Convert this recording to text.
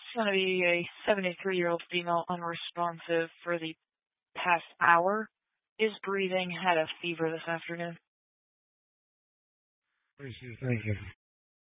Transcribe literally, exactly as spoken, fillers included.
going to be a seventy-three-year-old female unresponsive for the past hour. Is breathing, had a fever this afternoon. What is she thinking?